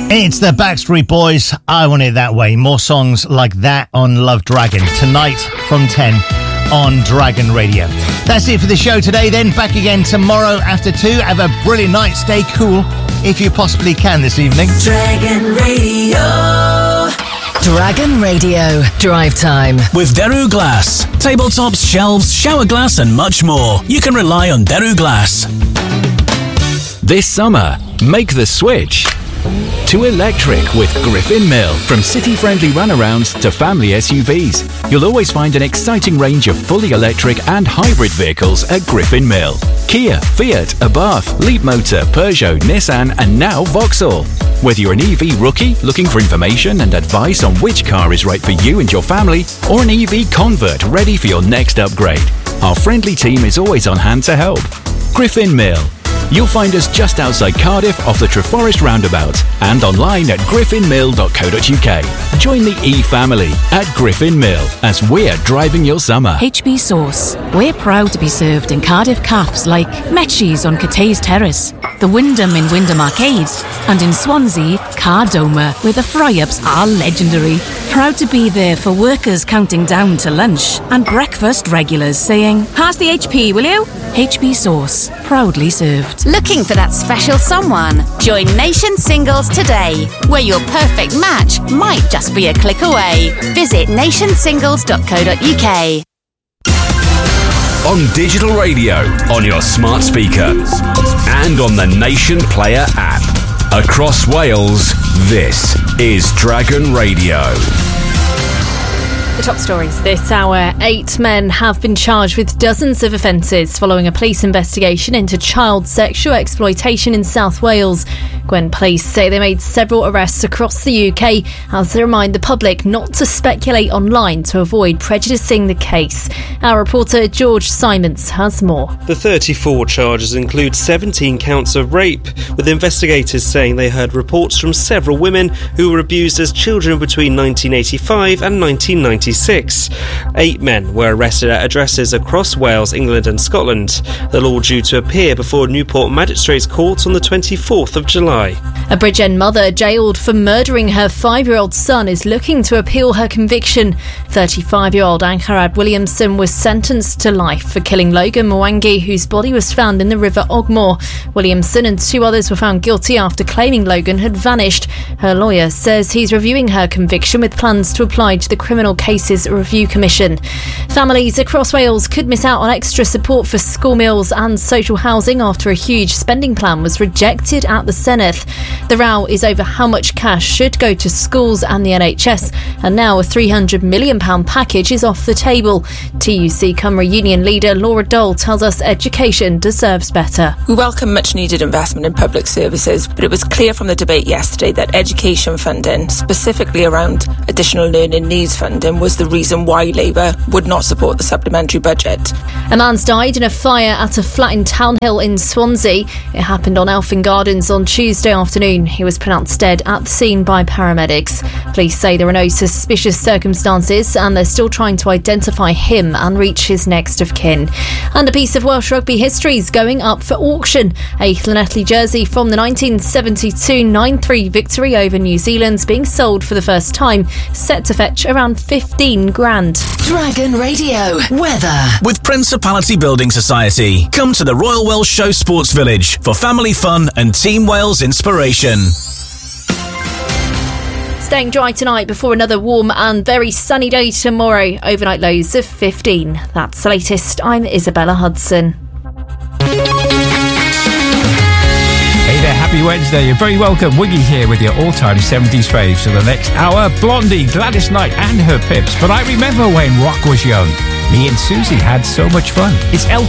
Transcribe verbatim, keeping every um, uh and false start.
It's the Backstreet Boys, I Want It That Way. More songs like that on Love Dragon tonight from ten on Dragon Radio. That's it for the show today then. Back again tomorrow after two. Have a brilliant night. Stay cool if you possibly can this evening. Dragon Radio. Dragon Radio. Drive time. With Daru Glass. Tabletops, shelves, shower glass and much more. You can rely on Daru Glass. This summer, make the switch to electric with Griffin Mill. From city-friendly runarounds to family S U Vs, you'll always find an exciting range of fully electric and hybrid vehicles at Griffin Mill. Kia, Fiat, Abarth, Leapmotor, Peugeot, Nissan and now Vauxhall. Whether you're an E V rookie looking for information and advice on which car is right for you and your family, or an E V convert ready for your next upgrade, our friendly team is always on hand to help. Griffin Mill. You'll find us just outside Cardiff off the Treforest roundabout and online at griffin mill dot co dot uk. Join the E-family at Griffin Mill as we're driving your summer. H B Sauce. We're proud to be served in Cardiff cafes like Metchies on Cathays Terrace, the Wyndham in Wyndham Arcade, and in Swansea, Cardoma, where the fry-ups are legendary. Proud to be there for workers counting down to lunch and breakfast regulars saying, "Pass the H P, will you?" H B Sauce. Proudly served. Looking for that special someone? Join Nation Singles today, where your perfect match might just be a click away. Visit nation singles dot co dot uk. On digital radio, on your smart speaker, and on the Nation Player app. Across Wales, this is Dragon Radio. The top stories this hour. Eight men have been charged with dozens of offences following a police investigation into child sexual exploitation in South Wales. Gwent police say they made several arrests across the U K as they remind the public not to speculate online to avoid prejudicing the case. Our reporter George Simons has more. The thirty-four charges include seventeen counts of rape, with investigators saying they heard reports from several women who were abused as children between nineteen eighty-five and nineteen ninety-six. Eight men were arrested at addresses across Wales, England and Scotland. They're all due to appear before Newport Magistrates Court on the twenty-fourth of July. A Bridgend mother jailed for murdering her five-year-old son is looking to appeal her conviction. thirty-five-year-old Angharad Williamson was sentenced to life for killing Logan Mwangi, whose body was found in the River Ogmore. Williamson and two others were found guilty after claiming Logan had vanished. Her lawyer says he's reviewing her conviction with plans to apply to the Criminal Cases Review Commission. Families across Wales could miss out on extra support for school meals and social housing after a huge spending plan was rejected at the Senedd. The row is over how much cash should go to schools and the N H S, and now a three hundred million pounds package is off the table. T U C Cymru Union leader Laura Dole tells us education deserves better. We welcome much needed investment in public services, but it was clear from the debate yesterday that education funding, specifically around additional learning needs funding, was the reason why Labour would not support the supplementary budget. A man's died in a fire at a flat in Townhill in Swansea. It happened on Elfin Gardens on Tuesday afternoon. He was pronounced dead at the scene by paramedics. Police say there are no suspicious circumstances and they're still trying to identify him and reach his next of kin. And a piece of Welsh rugby history is going up for auction. A Llanelli jersey from the nineteen seventy-two nine three victory over New Zealand's being sold for the first time, set to fetch around fifteen grand. Dragon Radio weather. With Principality Building Society, come to the Royal Welsh Show Sports Village for family fun and Team Wales inspiration. Staying dry tonight before another warm and very sunny day tomorrow. Overnight lows of fifteen. That's the latest. I'm Isabella Hudson. Hey there, happy Wednesday. You're very welcome. Wiggy here with your all-time seventies faves for the next hour. Blondie, Gladys Knight and her Pips. But I remember when rock was young. Me and Susie had so much fun. It's Elton